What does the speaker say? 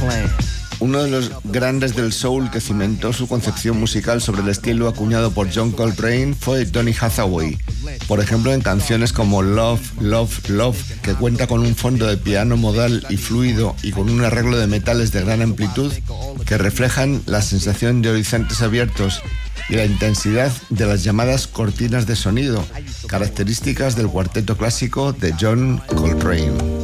Uno de los grandes del soul que cimentó su concepción musical sobre el estilo acuñado por John Coltrane fue Donny Hathaway. Por ejemplo, en canciones como Love, Love, Love, que cuenta con un fondo de piano modal y fluido y con un arreglo de metales de gran amplitud que reflejan la sensación de horizontes abiertos y la intensidad de las llamadas cortinas de sonido, características del cuarteto clásico de John Coltrane.